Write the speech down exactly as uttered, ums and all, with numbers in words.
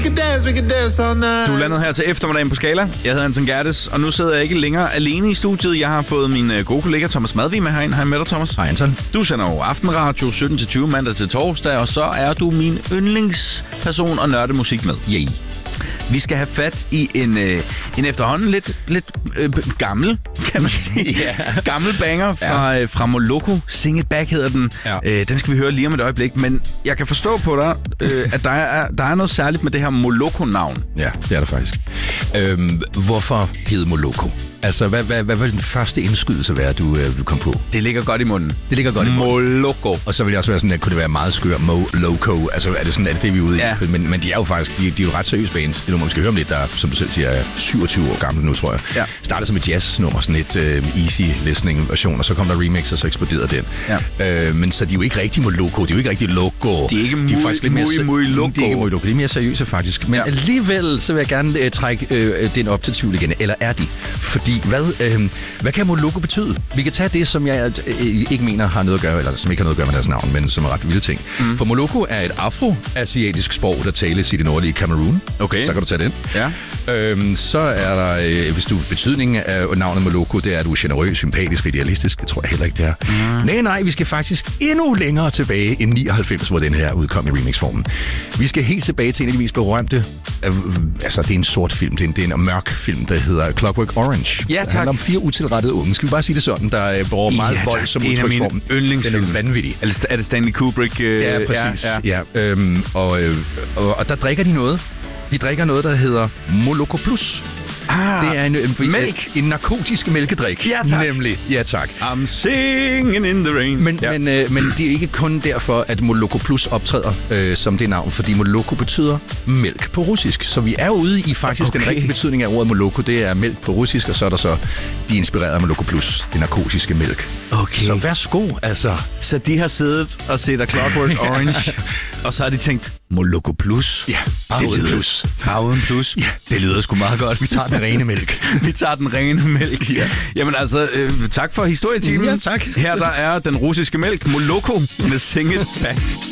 Du er landet her til eftermiddagen på Skala. Jeg hedder Anton Gerdes, og nu sidder jeg ikke længere alene i studiet. Jeg har fået min gode kollega Thomas Madvig med herind. Hej med dig, Thomas. Hej, Anton. Du sender jo Aftenradio sytten til tyve mandag til torsdag, og så er du min yndlingsperson at nørde musik med. Yay. Vi skal have fat i en, øh, en efterhånden lidt, lidt øh, gammel, kan man sige. Yeah. Gammel banger fra, ja. øh, fra Moloko. Sing It Back hedder den. Ja. Øh, den skal vi høre lige om et øjeblik. Men jeg kan forstå på dig, øh, at der er, der er noget særligt med det her Moloko-navn. Ja, det er der faktisk. Øhm, hvorfor hedder Moloko? Altså, hvad, hvad, hvad vil den første indskydelse være, du, øh, du kom på? Det ligger godt i munden. Det ligger godt i munden. Moloko. Og så vil jeg også være sådan, at kunne det være meget skør Moloko? Altså, er det sådan, er det det, vi er ude ja. i? Men, men de er jo faktisk, de, de er jo ret seriøse bands. Det er nu, man skal høre om lidt, der, som du selv siger, er syvogtyve år gammel nu, tror jeg. Ja. Startede som et jazznummer, sådan et øh, easy listening version, og så kom der remix, og så eksploderede den. Ja. Øh, men så de er jo ikke rigtig Moloko, de er jo ikke rigtig loco. De er ikke de er faktisk lidt mere, muy, muy loco. De er ikke muy loco, de er mere seriøse faktisk. Men ja. alligevel, så vil jeg gerne øh, trække øh, den op til tvivl igen. Eller er de? Fordi, hvad... Øh, Hvad kan Moloko betyde? Vi kan tage det, som jeg øh, ikke mener har noget at gøre, eller som ikke har noget at gøre med deres navn, men som er ret vilde ting. Mm. For Moloko er et afroasiatisk sprog, der tales i det nordlige Cameroon. Okay. Så kan du tage den. Ja. Øhm, så er der, øh, hvis du betydningen af navnet Moloko, det er, at du er generøs, sympatisk og idealistisk. Det tror jeg heller ikke, det er. Mm. Nej, nej, vi skal faktisk endnu længere tilbage end nioghalvfems, hvor den her udkom i remixformen. Vi skal helt tilbage til en af de mest berømte. Øh, altså, det er en sort film. Det er en, det er en mørk film, der hedder Clockwork Orange. Ja, tak. Fire utilrettede unge. Skal vi bare sige det sådan, der bruger meget ja, vold som udtryksform. Yndlingsfilm. Den er vanvittig. Er det Stanley Kubrick? Øh, ja, præcis. Ja, ja. Ja. Øhm, og, øh, og, og der drikker de noget. De drikker noget, der hedder Moloko Plus. Ah, det er en, en, mælk. En, en narkotisk mælkedrik. Ja, tak. Nemlig. Ja, tak. I'm singing in the rain. Men, ja. men, øh, men det er ikke kun derfor, at Moloko Plus optræder øh, som det navn, fordi Moloko betyder mælk på russisk. Så vi er jo ude i faktisk okay. Den rigtige betydning af ordet Moloko. Det er mælk på russisk, og så er der så de inspirerede af Moloko Plus, det narkotiske mælk. Okay. Så værsgo, altså. Så de har siddet og set A Clockwork Orange, og så har de tænkt, Moloko Plus? Ja, bare uden plus. Bare uden plus? Ja. Det lyder sgu meget godt. Vi tager den rene mælk. Vi tager den rene mælk. Ja. Jamen altså, øh, tak for historietimen. Ja, tak. Her der er den russiske mælk, Moloko, med Sing It Back.